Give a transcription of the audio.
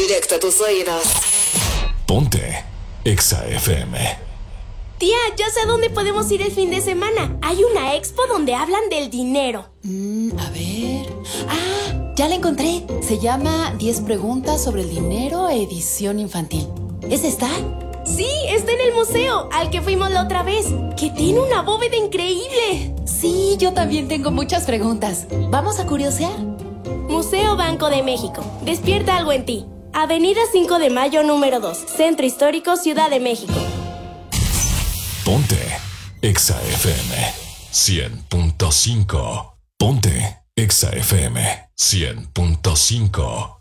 directo a tus oídos. Ponte Exa FM. Tía, ya sé a dónde podemos ir el fin de semana. Hay una expo donde hablan del dinero. A ver... Ah, ya la encontré. Se llama 10 preguntas sobre el dinero, edición infantil. ¿Es esta? Sí, está en el museo, al que fuimos la otra vez, que tiene una bóveda increíble. Sí, yo también tengo muchas preguntas. ¿Vamos a curiosear? Museo Banco de México. Despierta algo en ti. Avenida 5 de Mayo, número 2. Centro Histórico, Ciudad de México. Ponte Exa FM 100.5. Ponte Exa FM 100.5.